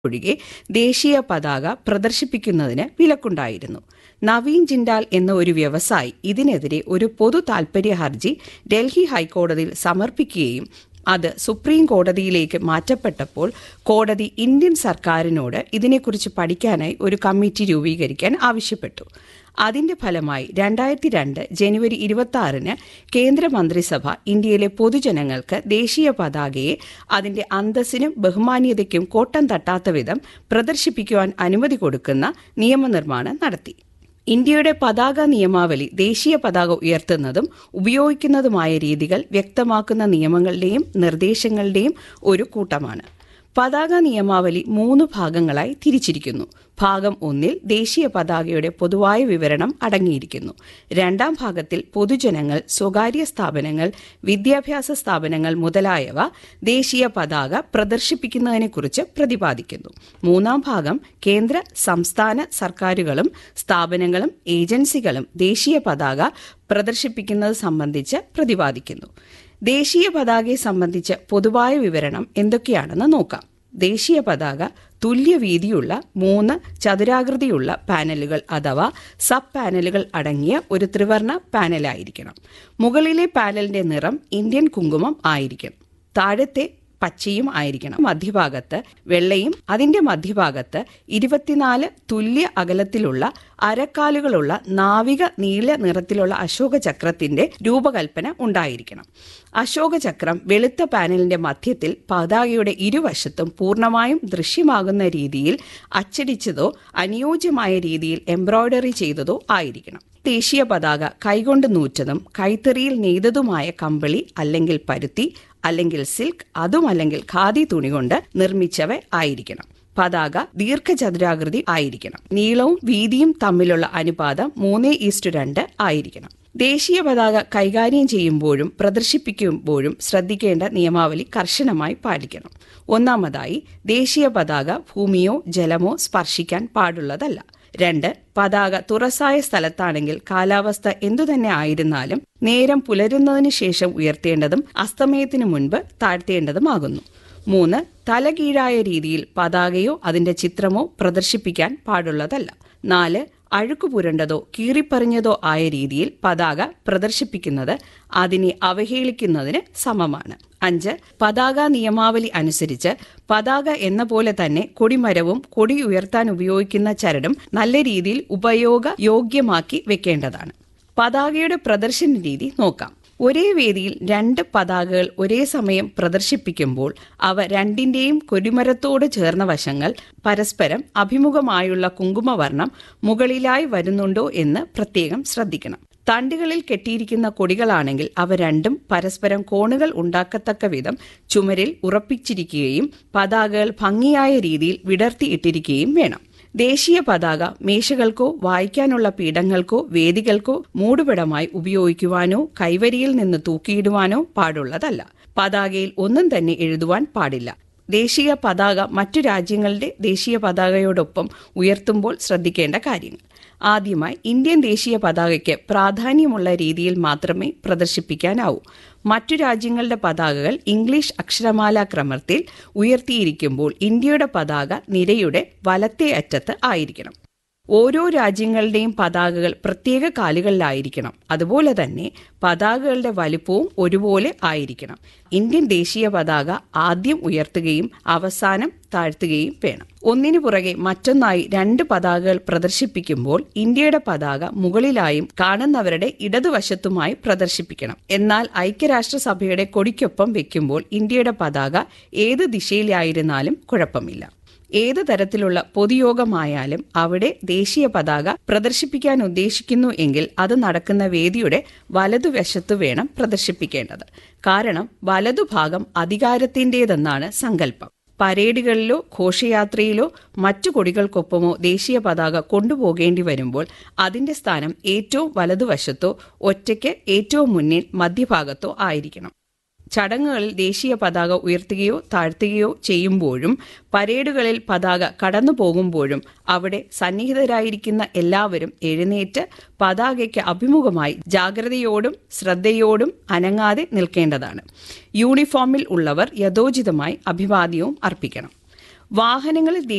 ഒഴികെ ദേശീയ പതാക പ്രദർശിപ്പിക്കുന്നതിന് വിലക്കുണ്ടായിരുന്നു. നവീൻ ജിൻഡാൽ എന്ന ഒരു വ്യവസായി ഇതിനെതിരെ ഒരു പൊതു താൽപര്യ ഹർജി ഡൽഹി ഹൈക്കോടതിയിൽ സമർപ്പിക്കുകയും അത് സുപ്രീം കോടതിയിലേക്ക് മാറ്റപ്പെട്ടപ്പോൾ കോടതി ഇന്ത്യൻ സർക്കാരിനോട് ഇതിനെക്കുറിച്ച് പഠിക്കാനായി ഒരു കമ്മിറ്റി രൂപീകരിക്കാൻ ആവശ്യപ്പെട്ടു. അതിന്റെ ഫലമായി 2002 ജനുവരി 26 കേന്ദ്രമന്ത്രിസഭ ഇന്ത്യയിലെ പൊതുജനങ്ങൾക്ക് ദേശീയ പതാകയെ അതിന്റെ അന്തസ്സിനും ബഹുമാന്യതയ്ക്കും കോട്ടം തട്ടാത്ത വിധം പ്രദർശിപ്പിക്കുവാൻ അനുമതി കൊടുക്കുന്ന നിയമനിർമ്മാണം നടത്തി. ഇന്ത്യയുടെ പതാക നിയമാവലി ദേശീയ പതാക ഉയർത്തുന്നതും ഉപയോഗിക്കുന്നതുമായ രീതികൾ വ്യക്തമാക്കുന്ന നിയമങ്ങളുടെയും നിർദ്ദേശങ്ങളുടെയും ഒരു കൂട്ടമാണ്. പതാക നിയമാവലി 3 ഭാഗങ്ങളായി തിരിച്ചിരിക്കുന്നു. ഭാഗം 1 ദേശീയ പതാകയുടെ പൊതുവായ വിവരണം അടങ്ങിയിരിക്കുന്നു. 2ാം ഭാഗത്തിൽ പൊതുജനങ്ങൾ, സ്വകാര്യ സ്ഥാപനങ്ങൾ, വിദ്യാഭ്യാസ സ്ഥാപനങ്ങൾ മുതലായവ ദേശീയ പതാക പ്രദർശിപ്പിക്കുന്നതിനെക്കുറിച്ച് പ്രതിപാദിക്കുന്നു. 3ാം ഭാഗം കേന്ദ്ര സംസ്ഥാന സർക്കാരുകളും സ്ഥാപനങ്ങളും ഏജൻസികളും ദേശീയ പതാക പ്രദർശിപ്പിക്കുന്നത് സംബന്ധിച്ച് പ്രതിപാദിക്കുന്നു. ദേശീയ പതാകയെ സംബന്ധിച്ച് പൊതുവായ വിവരണം എന്തൊക്കെയാണെന്ന് നോക്കാം. ദേശീയ പതാക തുല്യ വീതിയുള്ള 3 ചതുരാകൃതിയുള്ള പാനലുകൾ അഥവാ സബ് പാനലുകൾ അടങ്ങിയ ഒരു ത്രിവർണ പാനലായിരിക്കണം. മുകളിലെ പാനലിന്റെ നിറം ഇന്ത്യൻ കുങ്കുമം ആയിരിക്കണം. താഴത്തെ പച്ചയും ആയിരിക്കണം. മധ്യഭാഗത്ത് വെള്ളയും അതിന്റെ മധ്യഭാഗത്ത് 24 തുല്യ അകലത്തിലുള്ള അരക്കാലുകളുള്ള നാവിക നീല നിറത്തിലുള്ള അശോക ചക്രത്തിന്റെ രൂപകൽപ്പന ഉണ്ടായിരിക്കണം. അശോക ചക്രം വെളുത്ത പാനലിന്റെ മധ്യത്തിൽ പതാകയുടെ ഇരുവശത്തും പൂർണ്ണമായും ദൃശ്യമാകുന്ന രീതിയിൽ അച്ചടിച്ചതോ അനുയോജ്യമായ രീതിയിൽ എംബ്രോയ്ഡറി ചെയ്തതോ ആയിരിക്കണം. ദേശീയ പതാക കൈകൊണ്ട് നൂറ്റതും കൈത്തറിയിൽ നെയ്തതുമായ കമ്പിളി അല്ലെങ്കിൽ പരുത്തി അല്ലെങ്കിൽ സിൽക്ക്, അതുമല്ലെങ്കിൽ ഖാദി തുണി കൊണ്ട് നിർമ്മിച്ചവ ആയിരിക്കണം. പതാക ദീർഘചതുരാകൃതി ആയിരിക്കണം. നീളവും വീതിയും തമ്മിലുള്ള അനുപാതം 3:2 ആയിരിക്കണം. ദേശീയ പതാക കൈകാര്യം ചെയ്യുമ്പോഴും പ്രദർശിപ്പിക്കുമ്പോഴും ശ്രദ്ധിക്കേണ്ട നിയമാവലി കർശനമായി പാലിക്കണം. ഒന്നാമതായി, ദേശീയ പതാക ഭൂമിയോ ജലമോ സ്പർശിക്കാൻ പാടുള്ളതല്ല. 2, പതാക തുറസായ സ്ഥലത്താണെങ്കിൽ കാലാവസ്ഥ എന്തുതന്നെ ആയിരുന്നാലും നേരം പുലരുന്നതിന് ശേഷം ഉയർത്തേണ്ടതും അസ്തമയത്തിനു മുൻപ് താഴ്ത്തേണ്ടതുമാകുന്നു. 3, തലകീഴായ രീതിയിൽ പതാകയോ അതിന്റെ ചിത്രമോ പ്രദർശിപ്പിക്കാൻ പാടുള്ളതല്ല. 4, അഴുക്കു പുരണ്ടതോ കീറിപ്പറിഞ്ഞതോ ആയ രീതിയിൽ പതാക പ്രദർശിപ്പിക്കുന്നത് അതിനെ അവഹേളിക്കുന്നതിന് സമമാണ്. 5, പതാക നിയമാവലി അനുസരിച്ച് പതാക എന്ന പോലെ തന്നെ കൊടിമരവും കൊടി ഉയർത്താൻ ഉപയോഗിക്കുന്ന ചരടും നല്ല രീതിയിൽ ഉപയോഗയോഗ്യമാക്കി വെക്കേണ്ടതാണ്. പതാകയുടെ പ്രദർശന രീതി നോക്കാം. ഒരേ വേദിയിൽ 2 പതാകകൾ ഒരേ സമയം പ്രദർശിപ്പിക്കുമ്പോൾ അവ രണ്ടിന്റെയും കൊടിമരത്തോട് ചേർന്ന വശങ്ങൾ പരസ്പരം അഭിമുഖമായുള്ള കുങ്കുമവർണ്ണം മുകളിലായി വരുന്നുണ്ടോ എന്ന് പ്രത്യേകം ശ്രദ്ധിക്കണം. തണ്ടുകളിൽ കെട്ടിയിരിക്കുന്ന കൊടികളാണെങ്കിൽ അവ രണ്ടും പരസ്പരം കോണുകൾ ഉണ്ടാക്കത്തക്ക വിധം ചുമരിൽ ഉറപ്പിച്ചിരിക്കുകയും പതാകകൾ ഭംഗിയായ രീതിയിൽ വിടർത്തിയിട്ടിരിക്കുകയും വേണം. ദേശീയ പതാക മേശകൾക്കോ വായിക്കാനുള്ള പീഠങ്ങൾക്കോ വേദികൾക്കോ മൂടുപടമായി ഉപയോഗിക്കുവാനോ കൈവരിയിൽ നിന്ന് തൂക്കിയിടുവാനോ പാടുള്ളതല്ല. പതാകയിൽ ഒന്നും തന്നെ എഴുതുവാൻ പാടില്ല. ദേശീയ പതാക മറ്റു രാജ്യങ്ങളുടെ ദേശീയ പതാകയോടൊപ്പം ഉയർത്തുമ്പോൾ ശ്രദ്ധിക്കേണ്ട കാര്യങ്ങൾ. ആദ്യമായി, ഇന്ത്യൻ ദേശീയ പതാകയ്ക്ക് പ്രാധാന്യമുള്ള രീതിയിൽ മാത്രമേ പ്രദർശിപ്പിക്കാനാവൂ. മറ്റു രാജ്യങ്ങളുടെ പതാകകൾ ഇംഗ്ലീഷ് അക്ഷരമാലാ ക്രമത്തിൽ ഉയർത്തിയിരിക്കുമ്പോൾ ഇന്ത്യയുടെ പതാക നിരയുടെ വലത്തേ അറ്റത്ത് ആയിരിക്കണം. ഓരോ രാജ്യങ്ങളുടെയും പതാകകൾ പ്രത്യേക കാലുകളിലായിരിക്കണം. അതുപോലെ തന്നെ പതാകകളുടെ വലിപ്പവും ഒരുപോലെ ആയിരിക്കണം. ഇന്ത്യൻ ദേശീയ പതാക ആദ്യം ഉയർത്തുകയും അവസാനം താഴ്ത്തുകയും വേണം. ഒന്നിനു പുറകെ മറ്റൊന്നായി 2 പതാകകൾ പ്രദർശിപ്പിക്കുമ്പോൾ ഇന്ത്യയുടെ പതാക മുകളിലായും കാണുന്നവരുടെ ഇടതുവശത്തുമായി പ്രദർശിപ്പിക്കണം. എന്നാൽ ഐക്യരാഷ്ട്രസഭയുടെ കൊടിക്കൊപ്പം വെക്കുമ്പോൾ ഇന്ത്യയുടെ പതാക ഏത് ദിശയിലായിരുന്നാലും കുഴപ്പമില്ല. ഏത് തരത്തിലുള്ള പൊതുയോഗമായാലും അവിടെ ദേശീയ പതാക പ്രദർശിപ്പിക്കാൻ ഉദ്ദേശിക്കുന്നു എങ്കിൽ അത് നടക്കുന്ന വേദിയുടെ വലതുവശത്തു വേണം പ്രദർശിപ്പിക്കേണ്ടത്. കാരണം വലതുഭാഗം അധികാരത്തിൻ്റെതെന്നാണ് സങ്കല്പം. പരേഡുകളിലോ ഘോഷയാത്രയിലോ മറ്റു കൊടികൾക്കൊപ്പമോ ദേശീയ പതാക കൊണ്ടുപോകേണ്ടി വരുമ്പോൾ അതിന്റെ സ്ഥാനം ഏറ്റവും വലതുവശത്തോ ഒറ്റയ്ക്ക് ഏറ്റവും മുന്നിൽ മധ്യഭാഗത്തോ ആയിരിക്കണം. ചടങ്ങുകളിൽ ദേശീയ പതാക ഉയർത്തുകയോ താഴ്ത്തുകയോ ചെയ്യുമ്പോഴും പരേഡുകളിൽ പതാക കടന്നു പോകുമ്പോഴും അവിടെ സന്നിഹിതരായിരിക്കുന്ന എല്ലാവരും എഴുന്നേറ്റ് പതാകയ്ക്ക് അഭിമുഖമായി ജാഗ്രതയോടും ശ്രദ്ധയോടും അനങ്ങാതെ നിൽക്കേണ്ടതാണ്. യൂണിഫോമിൽ ഉള്ളവർ യഥോചിതമായി അഭിവാദ്യവും അർപ്പിക്കണം. വാഹനങ്ങളിൽ